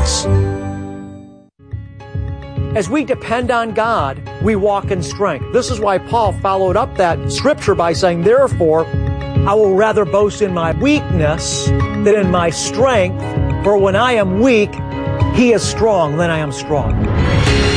weakness. As we depend on God, we walk in strength. This is why Paul followed up that scripture by saying, therefore, I will rather boast in my weakness than in my strength, for when I am weak, He is strong, then I am strong.